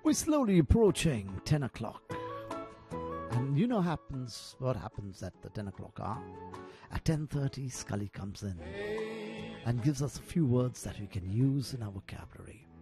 We're slowly approaching 10 o'clock. And you know what happens at the 10 o'clock hour? At 10:30, Scully comes in and gives us a few words that we can use in our vocabulary.